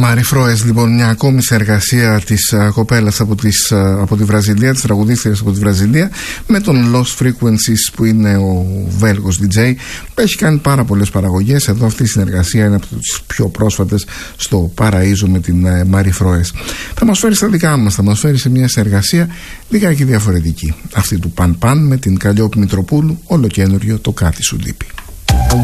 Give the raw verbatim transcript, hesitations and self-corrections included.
Μάρι Φρόες, λοιπόν, μια ακόμη συνεργασία της uh, κοπέλας από, τις, uh, από τη Βραζιλία, της τραγουδίστριας από τη Βραζιλία, με τον Lost Frequencies, που είναι ο Βέλγος ντι τζέι, που έχει κάνει πάρα πολλές παραγωγές. Εδώ αυτή η συνεργασία είναι από τις πιο πρόσφατες στο Παραΐζο με την uh, Μάρι Φρόες. Θα μας φέρει στα δικά μας, θα μας φέρει σε μια συνεργασία λιγάκι διαφορετική. Αυτή του Παν Παν με την Καλλιόπη Μητροπούλου, ολοκένουργιο το Κάτι Σου Λείπει.